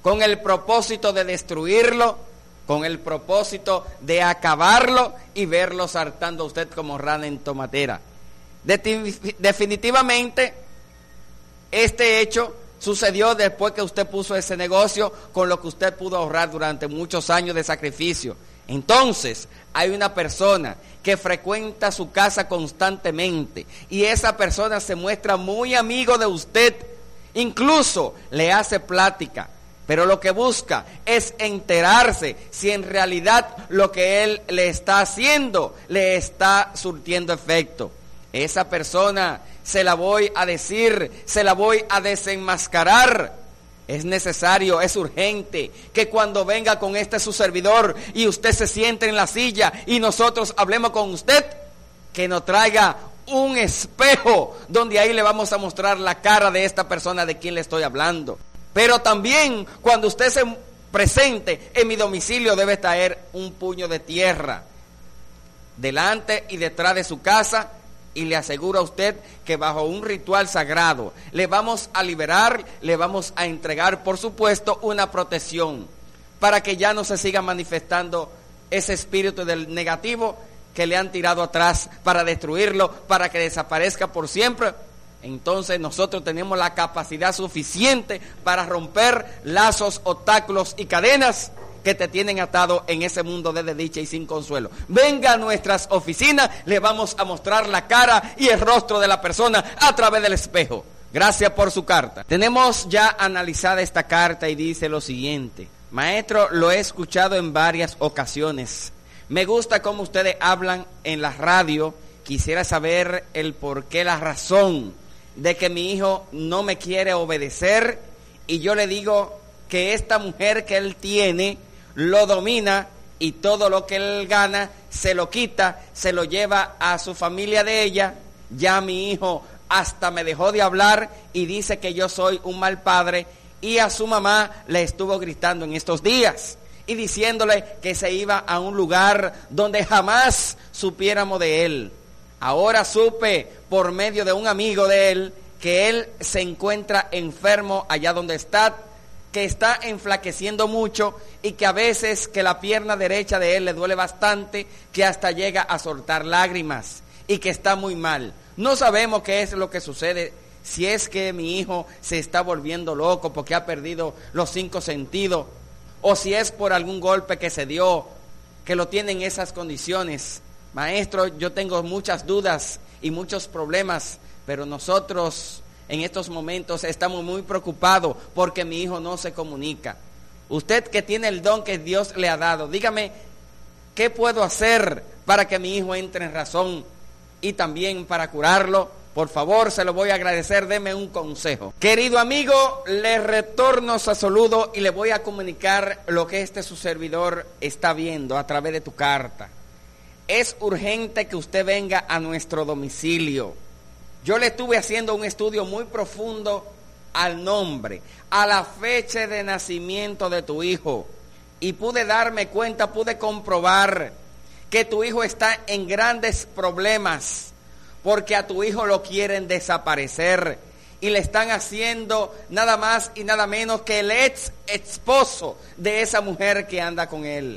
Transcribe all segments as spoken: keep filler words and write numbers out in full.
con el propósito de destruirlo, con el propósito de acabarlo y verlo saltando a usted como rana en tomatera. Definitivamente, este hecho sucedió después que usted puso ese negocio con lo que usted pudo ahorrar durante muchos años de sacrificio. Entonces, hay una persona que frecuenta su casa constantemente y esa persona se muestra muy amigo de usted, incluso le hace plática, pero lo que busca es enterarse si en realidad lo que él le está haciendo le está surtiendo efecto. Esa persona se la voy a decir, se la voy a desenmascarar. Es necesario, es urgente que cuando venga con este su servidor y usted se siente en la silla y nosotros hablemos con usted, que nos traiga un espejo donde ahí le vamos a mostrar la cara de esta persona de quien le estoy hablando. Pero también cuando usted se presente en mi domicilio debe traer un puño de tierra delante y detrás de su casa. Y le aseguro a usted que bajo un ritual sagrado le vamos a liberar, le vamos a entregar, por supuesto, una protección para que ya no se siga manifestando ese espíritu del negativo que le han tirado atrás para destruirlo, para que desaparezca por siempre. Entonces nosotros tenemos la capacidad suficiente para romper lazos, obstáculos y cadenas que te tienen atado en ese mundo de desdicha y sin consuelo. Venga a nuestras oficinas, le vamos a mostrar la cara y el rostro de la persona a través del espejo. Gracias por su carta. Tenemos ya analizada esta carta y dice lo siguiente: maestro, lo he escuchado en varias ocasiones. Me gusta cómo ustedes hablan en la radio. Quisiera saber el por qué, la razón de que mi hijo no me quiere obedecer y yo le digo que esta mujer que él tiene lo domina y todo lo que él gana se lo quita, se lo lleva a su familia de ella. Ya mi hijo hasta me dejó de hablar y dice que yo soy un mal padre, y a su mamá le estuvo gritando en estos días y diciéndole que se iba a un lugar donde jamás supiéramos de él. Ahora supe por medio de un amigo de él que él se encuentra enfermo allá donde está, que está enflaqueciendo mucho y que a veces que la pierna derecha de él le duele bastante, que hasta llega a soltar lágrimas y que está muy mal. No sabemos qué es lo que sucede, si es que mi hijo se está volviendo loco porque ha perdido los cinco sentidos, o si es por algún golpe que se dio, que lo tiene en esas condiciones. Maestro, yo tengo muchas dudas y muchos problemas, pero nosotros en estos momentos estamos muy preocupados porque mi hijo no se comunica. Usted que tiene el don que Dios le ha dado, dígame, ¿qué puedo hacer para que mi hijo entre en razón y también para curarlo? Por favor, se lo voy a agradecer, deme un consejo. Querido amigo, le retorno su saludo y le voy a comunicar lo que este su servidor está viendo a través de tu carta. Es urgente que usted venga a nuestro domicilio. Yo le estuve haciendo un estudio muy profundo al nombre, a la fecha de nacimiento de tu hijo, y pude darme cuenta, pude comprobar que tu hijo está en grandes problemas, porque a tu hijo lo quieren desaparecer y le están haciendo nada más y nada menos que el ex esposo de esa mujer que anda con él.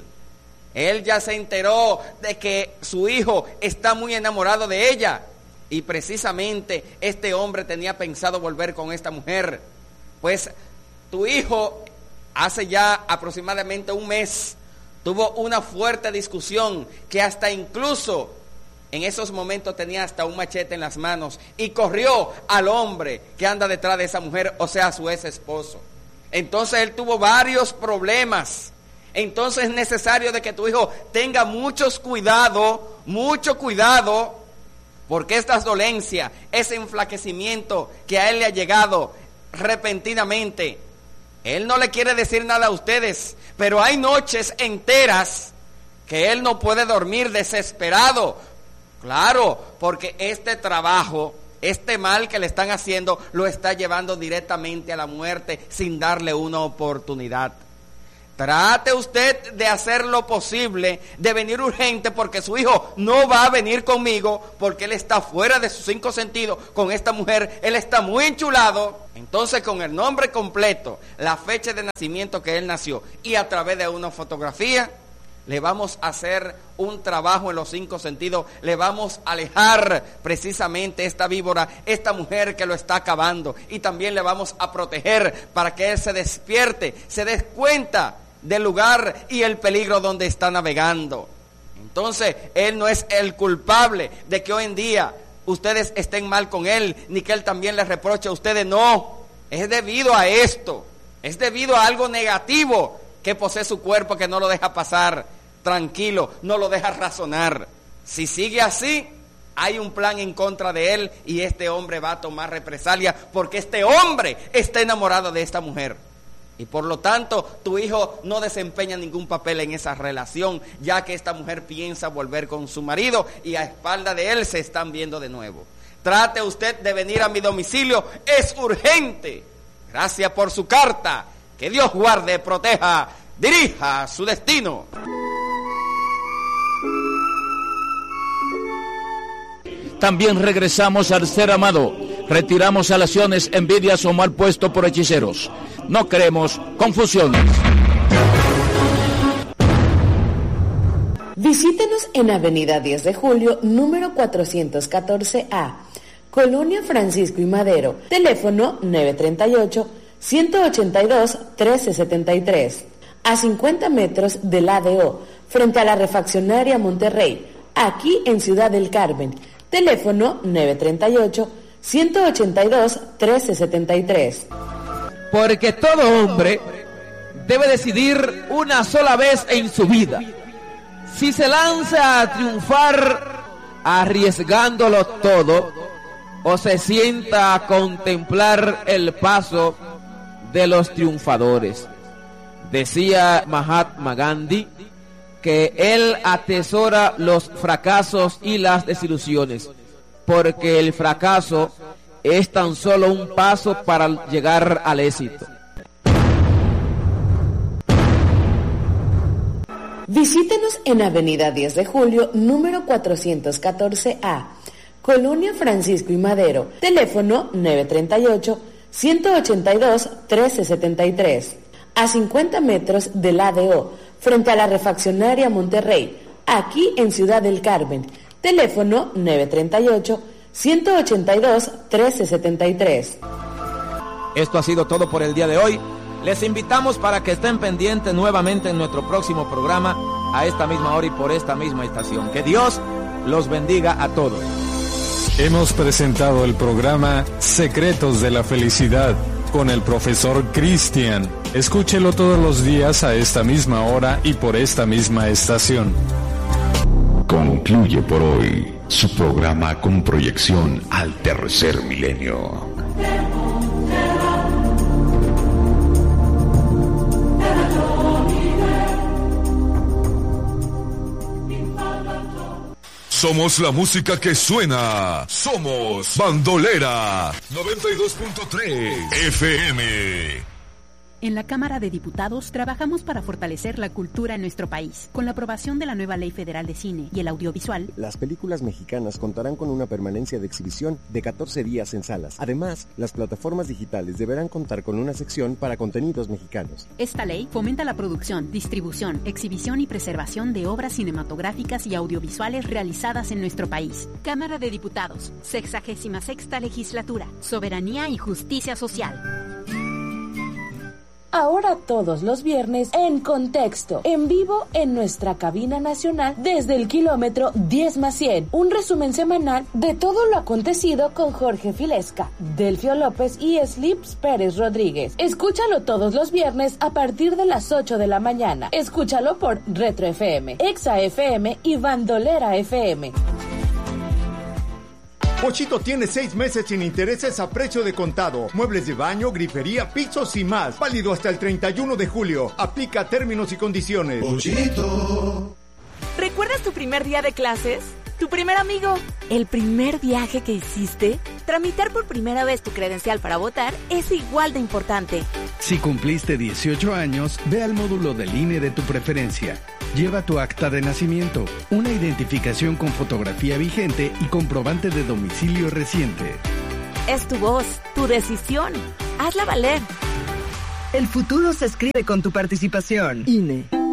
Él ya se enteró de que su hijo está muy enamorado de ella. Y precisamente este hombre tenía pensado volver con esta mujer. Pues tu hijo hace ya aproximadamente un mes tuvo una fuerte discusión que hasta incluso en esos momentos tenía hasta un machete en las manos y corrió al hombre que anda detrás de esa mujer, o sea, su ex esposo. Entonces él tuvo varios problemas. Entonces es necesario de que tu hijo tenga muchos cuidado, mucho cuidado, porque esta dolencia, ese enflaquecimiento que a él le ha llegado repentinamente, él no le quiere decir nada a ustedes, pero hay noches enteras que él no puede dormir desesperado. Claro, porque este trabajo, este mal que le están haciendo, lo está llevando directamente a la muerte sin darle una oportunidad. Trate usted de hacer lo posible, de venir urgente, porque su hijo no va a venir conmigo, porque él está fuera de sus cinco sentidos con esta mujer, él está muy enchulado. Entonces, con el nombre completo, la fecha de nacimiento que él nació y a través de una fotografía, le vamos a hacer un trabajo en los cinco sentidos, le vamos a alejar precisamente esta víbora, esta mujer que lo está acabando, y también le vamos a proteger para que él se despierte, se dé cuenta del lugar y el peligro donde está navegando. Entonces, él no es el culpable de que hoy en día ustedes estén mal con él, ni que él también les reproche a ustedes, no, es debido a esto, es debido a algo negativo que posee su cuerpo, que no lo deja pasar tranquilo, no lo deja razonar. Si sigue así, hay un plan en contra de él y este hombre va a tomar represalia, porque este hombre está enamorado de esta mujer. Y por lo tanto, tu hijo no desempeña ningún papel en esa relación, ya que esta mujer piensa volver con su marido y a espalda de él se están viendo de nuevo. Trate usted de venir a mi domicilio, es urgente. Gracias por su carta. Que Dios guarde, proteja, dirija su destino. También regresamos al ser amado. Retiramos alaciones, envidias o mal puesto por hechiceros. No queremos confusiones. Visítenos en Avenida diez de Julio, número cuatrocientos catorce A, Colonia Francisco y Madero. Teléfono nueve tres ocho, uno ocho dos, uno tres siete tres. A cincuenta metros del A D O, frente a la refaccionaria Monterrey, aquí en Ciudad del Carmen. Teléfono nueve tres ocho, uno ocho dos, uno tres siete tres. Porque todo hombre debe decidir una sola vez en su vida si se lanza a triunfar arriesgándolo todo o se sienta a contemplar el paso de los triunfadores. Decía Mahatma Gandhi que él atesora los fracasos y las desilusiones, porque el fracaso es tan solo un paso para llegar al éxito. Visítenos en Avenida diez de Julio, número cuatrocientos catorce A, Colonia Francisco y Madero. Teléfono nueve tres ocho, uno ocho dos, uno tres siete tres. A cincuenta metros del A D O, frente a la refaccionaria Monterrey, aquí en Ciudad del Carmen. Teléfono nueve tres ocho, uno ocho dos, uno tres siete tres. Esto ha sido todo por el día de hoy. Les invitamos para que estén pendientes nuevamente en nuestro próximo programa a esta misma hora y por esta misma estación. Que Dios los bendiga a todos. Hemos presentado el programa Secretos de la Felicidad con el profesor Cristian. Escúchelo todos los días a esta misma hora y por esta misma estación. Concluye por hoy su programa con proyección al tercer milenio. Somos la música que suena. Somos Bandolera noventa y dos punto tres F M. En la Cámara de Diputados trabajamos para fortalecer la cultura en nuestro país. Con la aprobación de la nueva Ley Federal de Cine y el Audiovisual, las películas mexicanas contarán con una permanencia de exhibición de catorce días en salas. Además, las plataformas digitales deberán contar con una sección para contenidos mexicanos. Esta ley fomenta la producción, distribución, exhibición y preservación de obras cinematográficas y audiovisuales realizadas en nuestro país. Cámara de Diputados, sexagésima sexta Legislatura, Soberanía y Justicia Social. Ahora todos los viernes en Contexto, en vivo en nuestra cabina nacional desde el kilómetro diez más cien. Un resumen semanal de todo lo acontecido con Jorge Filesca, Delfio López y Slips Pérez Rodríguez. Escúchalo todos los viernes a partir de las ocho de la mañana. Escúchalo por Retro F M, Exa F M y Bandolera F M. Pochito tiene seis meses sin intereses a precio de contado. Muebles de baño, grifería, pisos y más. Válido hasta el treinta y uno de julio. Aplica términos y condiciones. Pochito. ¿Recuerdas tu primer día de clases? ¿Tu primer amigo? ¿El primer viaje que hiciste? tramitar por primera vez tu credencial para votar es igual de importante. Si cumpliste dieciocho años, ve al módulo del I N E de tu preferencia. Lleva tu acta de nacimiento, una identificación con fotografía vigente y comprobante de domicilio reciente. Es tu voz, tu decisión. Hazla valer. El futuro se escribe con tu participación. I N E.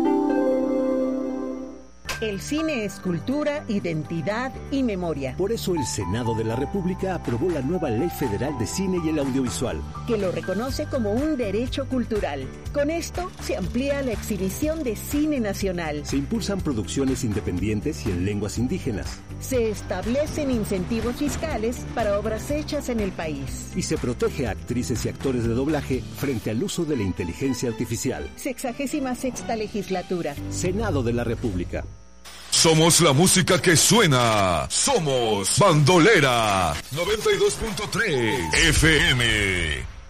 El cine es cultura, identidad y memoria. Por eso el Senado de la República aprobó la nueva Ley Federal de Cine y el Audiovisual, que lo reconoce como un derecho cultural. Con esto se amplía la exhibición de cine nacional. Se impulsan producciones independientes y en lenguas indígenas. Se establecen incentivos fiscales para obras hechas en el país. Y se protege a actrices y actores de doblaje frente al uso de la inteligencia artificial. Sexagésima sexta legislatura. Senado de la República. Somos la música que suena. Somos Bandolera noventa y dos punto tres F M.